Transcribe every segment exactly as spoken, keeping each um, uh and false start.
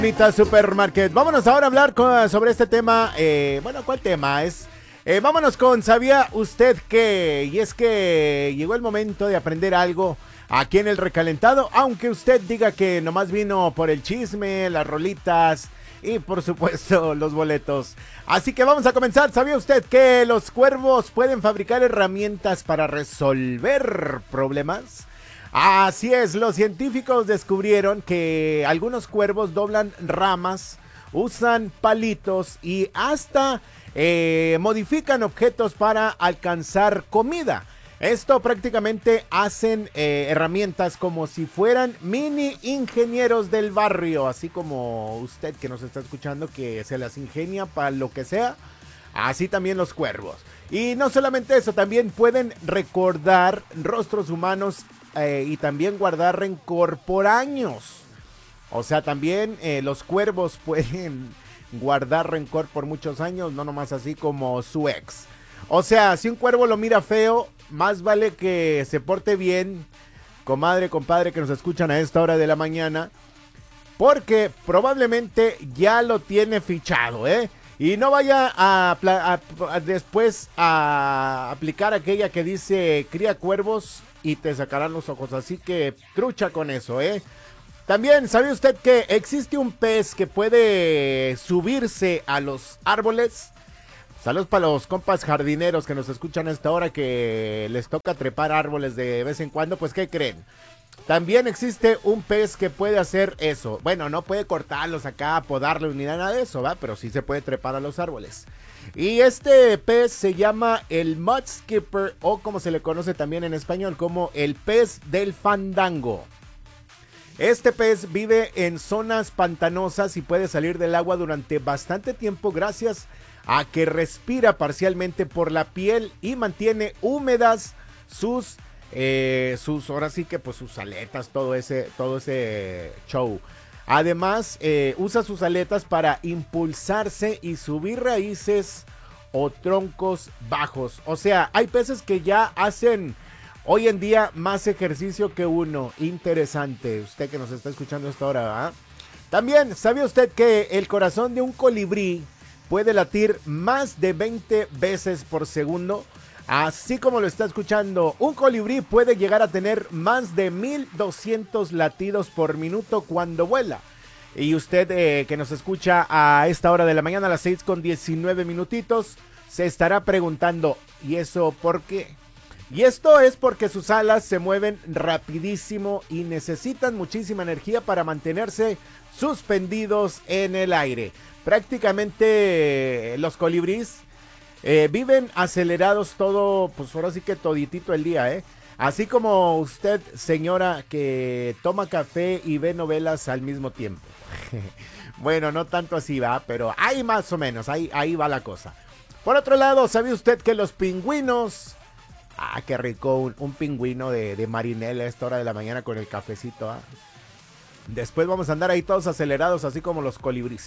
Bonita Supermarket. Vámonos ahora a hablar con- sobre este tema. Eh, bueno, ¿cuál tema es? Eh, vámonos con ¿sabía usted qué? Y es que llegó el momento de aprender algo aquí en el recalentado, aunque usted diga que nomás vino por el chisme, las rolitas y por supuesto los boletos. Así que vamos a comenzar. ¿Sabía usted que los cuervos pueden fabricar herramientas para resolver problemas? Así es, los científicos descubrieron que algunos cuervos doblan ramas, usan palitos y hasta eh, modifican objetos para alcanzar comida. Esto prácticamente hacen eh, herramientas como si fueran mini ingenieros del barrio, así como usted que nos está escuchando que se las ingenia para lo que sea, así también los cuervos. Y no solamente eso, también pueden recordar rostros humanos eh, y también guardar rencor por años. O sea, también eh, los cuervos pueden guardar rencor por muchos años, no nomás así como su ex. O sea, si un cuervo lo mira feo, más vale que se porte bien, comadre, compadre, que nos escuchan a esta hora de la mañana, porque probablemente ya lo tiene fichado, ¿eh? Y no vaya a, a, a después a aplicar aquella que dice cría cuervos y te sacarán los ojos. Así que trucha con eso, ¿eh? También, ¿sabe usted que existe un pez que puede subirse a los árboles? Saludos para los compas jardineros que nos escuchan a esta hora que les toca trepar árboles de vez en cuando. Pues, ¿qué creen? También existe un pez que puede hacer eso. Bueno, no puede cortarlos acá, podarlos ni nada de eso, ¿va? Pero sí se puede trepar a los árboles. Y este pez se llama el mud skipper, o como se le conoce también en español como el pez del fandango. Este pez vive en zonas pantanosas y puede salir del agua durante bastante tiempo gracias a que respira parcialmente por la piel y mantiene húmedas sus Eh, sus, ahora sí que pues sus aletas, todo ese, todo ese show. Además, eh, usa sus aletas para impulsarse y subir raíces o troncos bajos. O sea, hay peces que ya hacen hoy en día más ejercicio que uno. Interesante, usted que nos está escuchando hasta ahora, ¿verdad? También, ¿sabe usted que el corazón de un colibrí puede latir más de veinte veces por segundo? Así como lo está escuchando, un colibrí puede llegar a tener más de mil doscientos latidos por minuto cuando vuela. Y usted eh, que nos escucha a esta hora de la mañana, a las seis con diecinueve minutitos, se estará preguntando, ¿y eso por qué? Y esto es porque sus alas se mueven rapidísimo y necesitan muchísima energía para mantenerse suspendidos en el aire. Prácticamente los colibríes Eh, viven acelerados todo, pues ahora sí que toditito el día, ¿eh? Así como usted, señora, que toma café y ve novelas al mismo tiempo. Bueno, no tanto así va, pero ahí más o menos, ahí, ahí va la cosa. Por otro lado, ¿sabe usted que los pingüinos... Ah, qué rico, un, un pingüino de, de marinela a esta hora de la mañana con el cafecito, ¿ah? Después vamos a andar ahí todos acelerados, así como los colibríes.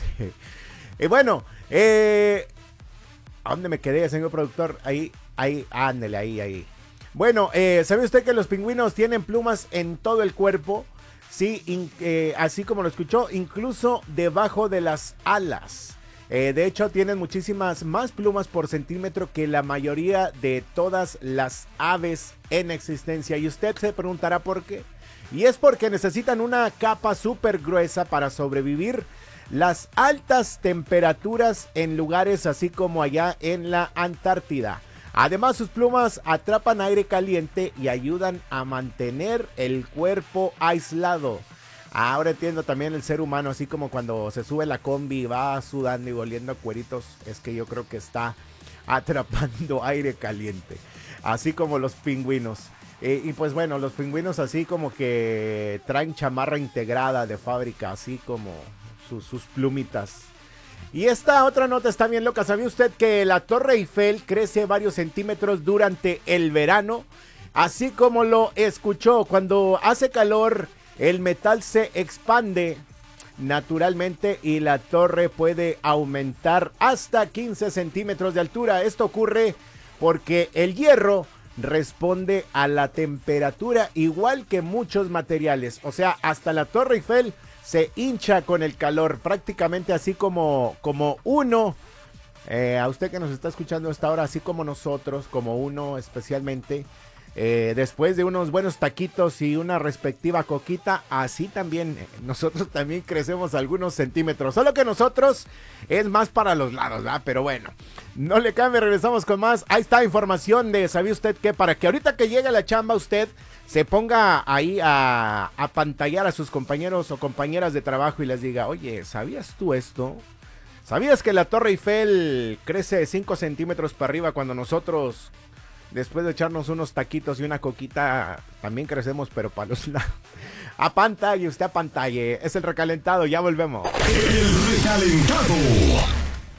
Y bueno, eh... ¿a dónde me quedé, señor productor? Ahí, ahí, ándele, ahí, ahí. Bueno, eh, ¿sabe usted que los pingüinos tienen plumas en todo el cuerpo? Sí, in, eh, así como lo escuchó, incluso debajo de las alas. Eh, de hecho, tienen muchísimas más plumas por centímetro que la mayoría de todas las aves en existencia. Y usted se preguntará por qué. Y es porque necesitan una capa súper gruesa para sobrevivir las altas temperaturas en lugares así como allá en la Antártida. Además, sus plumas atrapan aire caliente y ayudan a mantener el cuerpo aislado. Ahora entiendo también el ser humano, así como cuando se sube la combi y va sudando y oliendo a cueritos, es que yo creo que está atrapando aire caliente, así como los pingüinos. Eh, y pues bueno, los pingüinos así como que traen chamarra integrada de fábrica, así como sus, sus plumitas. Y esta otra nota está bien loca. ¿Sabía usted que la Torre Eiffel crece varios centímetros durante el verano? Así como lo escuchó, cuando hace calor, el metal se expande naturalmente y la torre puede aumentar hasta quince centímetros de altura. Esto ocurre porque el hierro responde a la temperatura igual que muchos materiales. O sea, hasta la Torre Eiffel se hincha con el calor, prácticamente así como, como uno, eh, a usted que nos está escuchando hasta ahora, así como nosotros, como uno especialmente, eh, después de unos buenos taquitos y una respectiva coquita, así también, eh, nosotros también crecemos algunos centímetros, solo que nosotros es más para los lados, ¿verdad? Pero bueno, no le cambie, regresamos con más. Ahí está información de, ¿sabía usted qué? Para que ahorita que llegue a la chamba usted se ponga ahí a, a pantallar a sus compañeros o compañeras de trabajo y les diga, oye, ¿sabías tú esto? ¿Sabías que la Torre Eiffel crece cinco centímetros para arriba cuando nosotros, después de echarnos unos taquitos y una coquita, también crecemos, pero para los lados? A pantalla, usted a pantalla. Es el recalentado, ya volvemos. El recalentado.